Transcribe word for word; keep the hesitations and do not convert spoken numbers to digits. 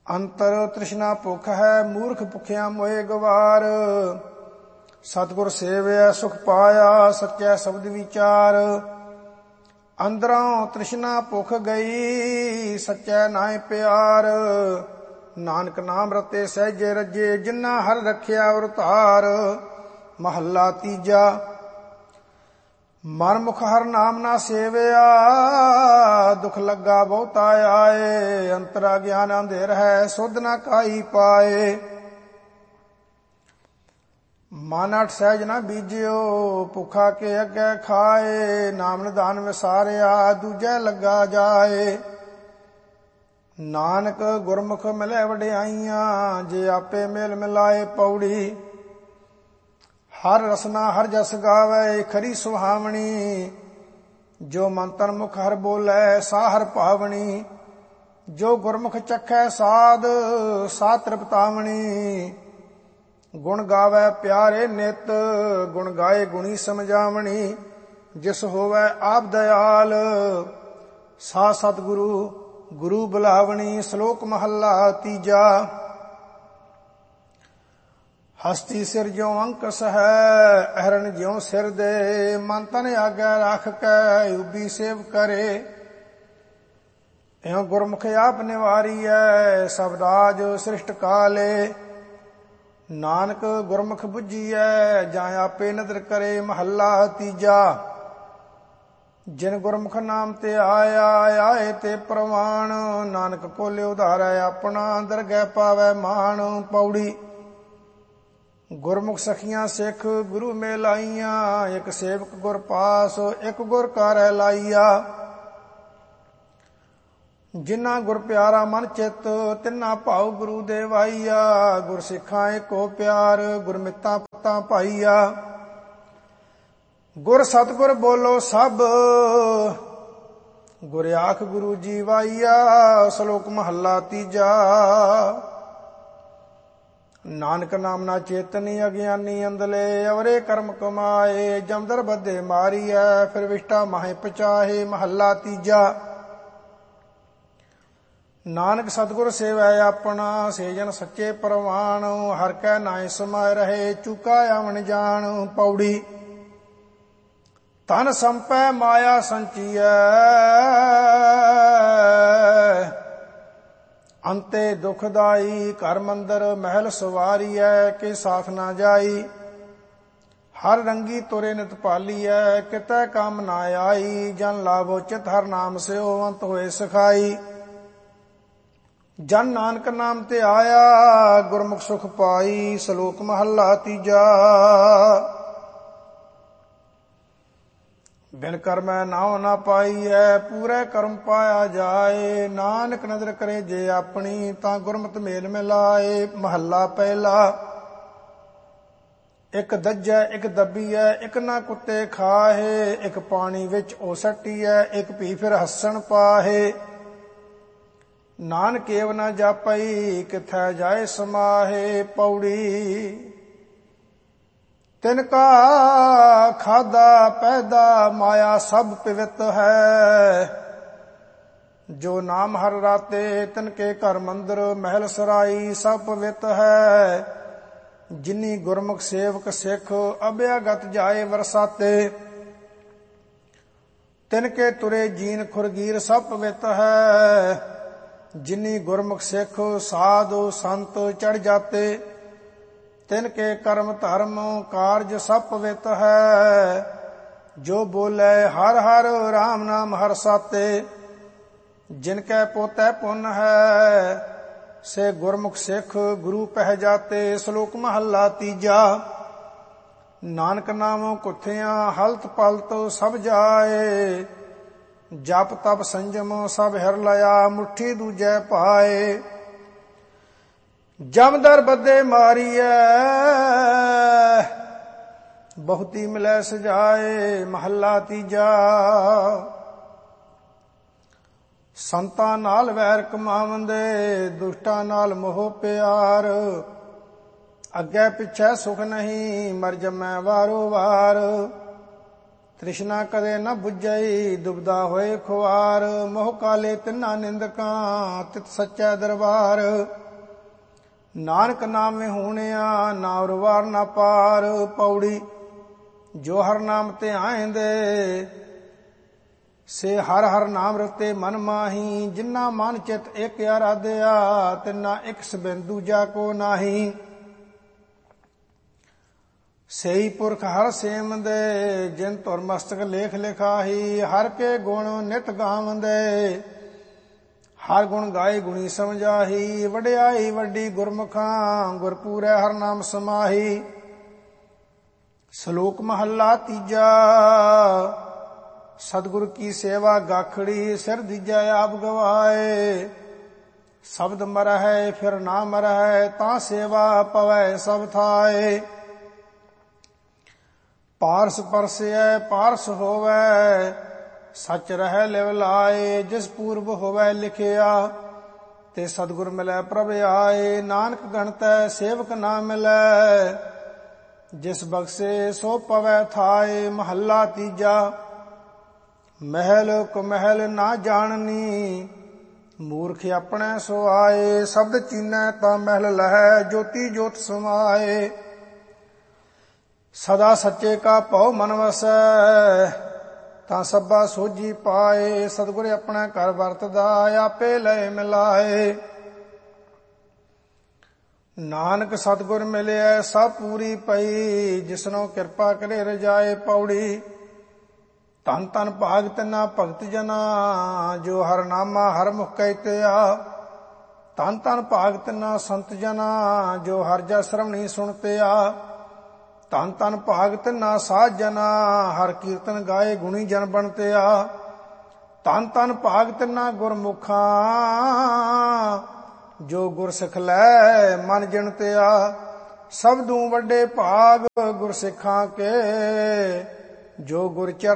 ਅੰਤਰ ਤ੍ਰਿਸ਼ਨਾ ਭੁੱਖ ਹੈ, ਮੂਰਖ ਭੁੱਖਿਆ ਮੋਏ ਗਵਾਰ। ਸਤਿਗੁਰ ਸੇਵਿਆ ਸੁਖ ਪਾਇਆ, ਸੱਚੈ ਸ਼ਬਦ ਵਿਚਾਰ। ਅੰਦਰੋਂ ਤ੍ਰਿਸ਼ਨਾ ਭੁੱਖ ਗਈ, ਸੱਚੈ ਨਾਇ ਪਿਆਰ। ਨਾਨਕ ਨਾਮ ਰਤੇ ਸਹਿਜੇ ਰੱਜੇ, ਜਿਨ੍ਹਾਂ ਹਰ ਰੱਖਿਆ ਅਵਤਾਰ। ਮਹੱਲਾ ਤੀਜਾ। ਮਨਮੁਖ ਹਰ ਨਾਮ ਨਾ ਸੇਵਿਆ, ਦੁਖ ਲੱਗਾ ਬਹੁਤਾ ਆਏ। ਅੰਤਰਾ ਗਿਆਨ ਅੰਧੇਰ ਹੈ, ਸੁਧ ਨਾ ਕਾਈ ਪਾਏ। ਮਨ ਅਠ ਸਹਿਜ ਨਾ ਬੀਜਿਓ, ਭੁੱਖਾ ਕੇ ਅੱਗੇ ਖਾਏ। ਨਾਮ ਨਿਧਾਨ ਵਿਸਾਰਿਆ, ਦੂਜੈ ਲੱਗਾ ਜਾਏ। ਨਾਨਕ ਗੁਰਮੁਖ ਮਿਲੇ ਵਡਿਆਈਆਂ, ਜੇ ਆਪੇ ਮੇਲ ਮਿਲਾਏ ਪੌੜੀ। ਹਰ ਰਸਨਾ ਹਰ ਜਸ ਗਾਵੇ, ਖਰੀ ਸੁਹਾਵਣੀ। ਜੋ ਮਨ ਤਨ ਮੁਖ ਹਰ ਬੋਲੇ, ਸਾ ਹਰ ਭਾਵਣੀ। ਜੋ ਗੁਰਮੁਖ ਚਖੈ ਸਾਧ, ਸਾ ਤ੍ਰਿਪਤਾਵਣੀ। ਗੁਣ ਗਾਵੇ ਪਿਆਰੇ ਨਿਤ, ਗੁਣ ਗਾਏ ਗੁਣੀ ਸਮਝਾਵਣੀ। ਜਿਸ ਹੋਵੇ ਆਪ ਦਇਆਲ, ਸਾ ਸਤਿਗੁਰੂ ਗੁਰੂ ਬੁਲਾਵਣੀ। ਸ਼ਲੋਕ ਮਹੱਲਾ ਤੀਜਾ। ਹਸਤੀ ਸਿਰ ਜਿਉ ਅੰਕਸ ਹੈ, ਅਹਰਣ ਜਿਉ ਸਿਰ ਦੇ। ਮਨ ਤਨ ਆਗੇ ਰੱਖ ਕੇ, ਉਬੀ ਸੇਵ ਕਰੇ। ਇਉ ਗੁਰਮੁਖ ਆਪ ਨਿਵਾਰੀਐ, ਸਭ ਰਾਜ ਸ੍ਰਿਸ਼ਟ ਕਾਲੇ। ਨਾਨਕ ਗੁਰਮੁਖ ਬੁੱਝੀਐ, ਜਾਂ ਆਪੇ ਨਦਰ ਕਰੇ। ਮਹੱਲਾ ਤੀਜਾ। ਜਿਨ ਗੁਰਮੁਖ ਨਾਮ ਤੇ ਆਇਆ, ਆਏ ਤੇ ਪ੍ਰਵਾਣ। ਨਾਨਕ ਕੋਲੇ ਉਧਾਰੈ ਆਪਣਾ, ਦਰਗਹਿ ਪਾਵੈ ਮਾਣ। ਪੌੜੀ। ਗੁਰਮੁਖ ਸਖੀਆਂ ਸਿੱਖ ਗੁਰੂ ਮੇਲਾਈਆਂ, ਇੱਕ ਸੇਵਕ ਗੁਰ ਪਾਸ, ਇੱਕ ਗੁਰ ਕਾਰੈ ਲਾਈਆ। ਜਿਨ੍ਹਾਂ ਗੁਰ ਪਿਆਰਾ ਮਨ ਚਿੱਤ, ਤਿੰਨਾ ਭਾਉ ਗੁਰੂ ਦੇਵਾਈਆ। ਗੁਰ ਸਿੱਖਾਂ ਏਕੋ ਪਿਆਰ, ਗੁਰਮਿਤਾਂ ਪੁੱਤਾਂ ਭਾਈਆ। ਗੁਰ ਸਤਿਗੁਰ ਬੋਲੋ ਸਭ, ਗੁਰ ਆਖ ਗੁਰੂ ਜੀ ਵਾਈਆ। ਸ਼ਲੋਕ ਮਹੱਲਾ ਤੀਜਾ। ਨਾਨਕ ਨਾਮ ਨਾ ਚੇਤਨੀ, ਅਗਿਆਨੀ ਅੰਧਲੇ। ਅਵਰੇ ਕਰਮ ਕਮਾਏ, ਜਮਦਰ ਬੱਧੇ ਮਾਰੀਐ। ਫਿਰ ਵਿਸ਼ਟਾ ਮਾਹੇ ਪਚਾਹੇ। ਮਹੱਲਾ ਤੀਜਾ। ਨਾਨਕ ਸਤਿਗੁਰ ਸੇਵੈ ਆਪਣਾ, ਸੇ ਜਨ ਸੱਚੇ ਪ੍ਰਵਾਣ। ਹਰ ਕੈ ਨਾਇ ਸਮਾਇ ਰਹੇ, ਚੁਕਾ ਆਵਣ ਜਾਣ। ਪੌੜੀ। ਧਨ ਸੰਪੈ ਮਾਇਆ ਸੰਚੀਐ, ਅੰਤੇ ਦੁਖਦਾਈ। ਘਰ ਮੰਦਰ ਮਹਿਲ ਸਵਾਰੀਐ, ਕੇ ਸਾਥ ਨਾ ਜਾਈ। ਹਰ ਰੰਗੀ ਤੁਰੇ ਨਿਤ ਭਾਲੀਐ, ਕਿਤੈ ਕੰਮ ਨਾ ਆਈ। ਜਨ ਲਾਭੋ ਚਿਤ ਹਰ ਨਾਮ ਸਿਓ, ਅੰਤ ਹੋਏ ਸਖਾਈ। ਜਨ ਨਾਨਕ ਨਾਮ ਤੇ ਆਇਆ, ਗੁਰਮੁਖ ਸੁਖ ਪਾਈ। ਸ਼ਲੋਕ ਮਹੱਲਾ ਤੀਜਾ। ਬਿਨ ਕਰਮੈ ਨਾਉ ਨਾ ਪਾਈਐ, ਪੂਰੇ ਕਰਮ ਪਾਇਆ ਜਾਏ। ਨਾਨਕ ਨਦਰ ਕਰੇ ਜੇ ਆਪਣੀ, ਤਾਂ ਗੁਰਮਤਿ ਮੇਲ ਮਿਲਾਏ। ਮਹੱਲਾ ਪਹਿਲਾ। ਇੱਕ ਦੱਜੈ ਇੱਕ ਦੱਬੀਐ, ਇੱਕ ਨਾ ਕੁੱਤੇ ਖਾਹੇ। ਇੱਕ ਪਾਣੀ ਵਿੱਚ ਓ ਸੱਟੀਐ, ਇੱਕ ਭੀ ਫਿਰ ਹੱਸਣ ਪਾਹੇ। ਨਾਨਕ ਏਵ ਨਾ ਜਾਪਈ, ਕਿਥੈ ਜਾਏ ਸਮਾਹੇ। ਪੌੜੀ। ਤਿਨ ਕਾ ਖਾਦਾ ਪੈਦਾ, ਮਾਇਆ ਸਭ ਪਵਿੱਤ ਹੈ। ਜੋ ਨਾਮ ਹਰ ਰਾਤੇ, ਤਿਨ ਕੇ ਘਰ ਮੰਦਰ ਮਹਿਲ ਸਰਾਈ। ਸਭ ਪਵਿੱਤ ਹੈ। ਜਿਨੀ ਗੁਰਮੁਖ ਸੇਵਕ ਸਿੱਖ, ਅਭਿਆਗਤ ਜਾਏ ਵਰਸਾਤੇ। ਤਿਨ ਕੇ ਤੁਰੇ ਜੀਨ ਖੁਰਗੀਰ, ਸਭ ਪਵਿੱਤ ਹੈ। ਜਿਨੀ ਗੁਰਮੁਖ ਸਿੱਖ, ਸਾਧੂ ਸੰਤ ਚੜ ਜਾਤੇ। ਤਿਨ ਕੇ ਕਰਮ ਧਰਮ ਕਾਰਜ ਸਭ ਪਵਿੱਤ ਹੈ। ਜੋ ਬੋਲੇ ਹਰ ਹਰ ਰਾਮ ਨਾਮ ਹਰ ਸਾਤੇ। ਜਿਨ ਕੈ ਪੋਤੈ ਪੁੰਨ ਹੈ, ਸੇ ਗੁਰਮੁਖ ਸਿੱਖ ਗੁਰੂ ਪਹਿ ਜਾਤੇ। ਸ਼ਲੋਕ ਮਹੱਲਾ ਤੀਜਾ। ਨਾਨਕ ਨਾਮੋ ਕੁੱਥਿਆਂ, ਹਲਤ ਪਲਤ ਸਭ ਜਾਏ। ਜਪ ਤਪ ਸੰਜਮ ਸਭ ਹਿਰ ਲਿਆ, ਮੁੱਠੀ ਦੂਜੈ ਪਾਏ। ਜਮਦਰ ਬੱਧੇ ਮਾਰੀਐ, ਬਹੁਤੀ ਮਿਲੈ ਸਜਾਏ। ਮਹੱਲਾ ਤੀਜਾ। ਸੰਤਾਂ ਨਾਲ ਵੈਰ ਕਮਾਵੰਦੇ, ਦੁਸ਼ਟਾਂ ਨਾਲ ਮੋਹ ਪਿਆਰ। ਅੱਗੇ ਪਿੱਛੇ ਸੁਖ ਨਹੀਂ, ਮਰ ਜਮੈ ਵਾਰੋ ਵਾਰ। ਤ੍ਰਿਸ਼ਨਾ ਕਦੇ ਨ ਬੁਝਈ ਦੁਬਦਾ ਹੋਏ ਖੁਆਰ ਮੋਹ ਕਾਲੇ ਤਿੰਨਾ ਨਿੰਦਕਾਂ ਤਿਤ ਸੱਚਾ ਦਰਬਾਰ ਨਾਨਕ ਨਾਮੇ ਹੋਣਿਆ ਨਾ ਉਰਵਾਰ ਨਾ ਪਾਰ ਪੌੜੀ ਜੋ ਹਰ ਨਾਮ ਤੇ ਆਇਂਦੇ ਸੇ ਹਰ ਹਰ ਨਾਮ ਰਤੇ ਮਨ ਮਾਹੀ ਜਿਨਾ ਮਨ ਚਿਤ ਇੱਕ ਆਰਾਧਿਆ ਤਿਨਾ ਇੱਕ ਸਬਿੰਦ ਦੂਜਾ ਕੋ ਨਾਹੀ ਸਈ ਪੁਰਖ ਹਰ ਸੇਮਦੇ ਜਿਨ ਧੁਰ ਮਸਤਕ ਲੇਖ ਲਿਖਾਹੀ ਹਰ ਕੇ ਗੁਣ ਨਿਤ ਗਾਵੰਦੇ ਹਰ ਗੁਣ ਗਾਏ ਗੁਣੀ ਸਮਝਾਹੀ ਵਡਿਆਈ ਵੱਡੀ ਗੁਰਮੁਖਾਂ ਗੁਰਪੂਰੈ ਹਰ ਨਾਮ ਸਮਾਹੀ ਸ਼ਲੋਕ ਮਹੱਲਾ ਤੀਜਾ ਸਤਿਗੁਰ ਕੀ ਸੇਵਾ ਗਾਖੜੀ ਸਿਰ ਦੀਜੈ ਆਪ ਗਵਾਏ ਸ਼ਬਦ ਮਰਹਿ ਫਿਰ ਨਾ ਮਰਹਿ ਤਾਂ ਸੇਵਾ ਪਵੈ ਸਭ ਥਾਏ ਪਾਰਸ ਪਰਸੈ ਪਾਰਸ ਹੋਵੈ ਸੱਚ ਰਹਿ ਲਿਵ ਲਾਏ ਜਿਸ ਪੂਰਬ ਹੋਵੈ ਲਿਖਿਆ ਤੇ ਸਤਿਗੁਰ ਮਿਲੈ ਪ੍ਰਭ ਆਏ ਨਾਨਕ ਗਣਤੈ ਸੇਵਕ ਨਾ ਮਿਲੈ ਜਿਸ ਬਖਸ਼ੇ ਸੋ ਪਵੈ ਥਾਏ ਮਹੱਲਾ ਤੀਜਾ ਮਹਿਲ ਕੁਮਹਿਲ ਨਾ ਜਾਣਨੀ ਮੂਰਖ ਆਪਣੇ ਸੋ ਆਏ ਸ਼ਬਦ ਚੀਨੈ ਤਾਂ ਮਹਿਲ ਲਹੈ ਜੋਤੀ ਜੋਤ ਸਮਾਏ ਸਦਾ ਸੱਚੇ ਕਾ ਭਉ ਮਨ ਵਸੈ ਤਾਂ ਸਭਾ ਸੋਝੀ ਪਾਏ ਸਤਿਗੁਰ ਆਪਣਾ ਘਰ ਵਰਤਦਾ ਆਪੇ ਲੈ ਮਿਲਾਏ ਨਾਨਕ ਸਤਿਗੁਰ ਮਿਲਿਆ ਸਭ ਪੂਰੀ ਪਈ ਜਿਸਨੋਂ ਕਿਰਪਾ ਕਰੇ ਰਜਾਏ ਪੌੜੀ ਧੰਨ ਧੰਨ ਭਾਗ ਤਿਨਾ ਭਗਤ ਜਨਾ ਜੋ ਹਰ ਨਾਮਾ ਹਰ ਮੁਖ ਕਹਿਤਿਆ ਧੰਨ ਧੰਨ ਭਾਗ ਤਿਨਾ ਸੰਤ ਜਨਾ ਜੋ ਹਰ ਜਸ ਸ਼ਰਵਣੀ ਸੁਣਤਿਆ ਧੰਨ ਧੰਨ ਭਾਗ ਤਿਨਾ ਸਾਧ ਜਨਾ ਹਰ ਕੀਰਤਨ ਗਾਏ ਗੁਣੀ ਜਨ ਬਣਤਿਆ ਧੰਨ ਧੰਨ ਭਾਗ ਤਿਨਾ ਗੁਰਮੁਖਾਂ ਜੋ ਗੁਰ ਸਿੱਖ ਲੈ ਮਨ ਜਿਣਤਿਆ ਸਭ ਤੋਂ ਵੱਡੇ ਭਾਗ ਗੁਰ ਸਿੱਖਾਂ ਕੇ ਜੋ ਗੁਰ ਚਰਨ